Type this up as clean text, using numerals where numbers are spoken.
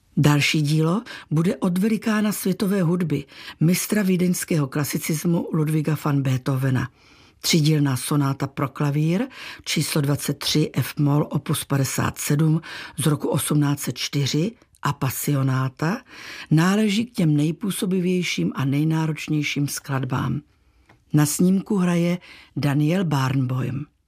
Další dílo bude od velikána světové hudby, mistra vídeňského klasicismu Ludwiga van Beethovena. Třídílná sonáta pro klavír číslo 23 F-moll opus 57 z roku 1804 a pasionáta náleží k těm nejpůsobivějším a nejnáročnějším skladbám. Na snímku hraje Daniel Barenboim.